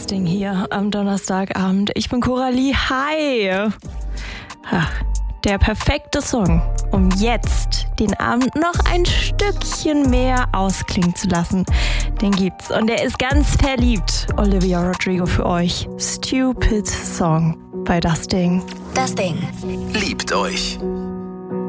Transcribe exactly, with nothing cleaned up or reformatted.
Ding hier am Donnerstagabend. Ich bin Coralie. Hi! Ach, der perfekte Song, um jetzt den Abend noch ein Stückchen mehr ausklingen zu lassen. Den gibt's und der ist ganz verliebt. Olivia Rodrigo für euch. Stupid Song bei Das Ding. Das Ding. Liebt euch.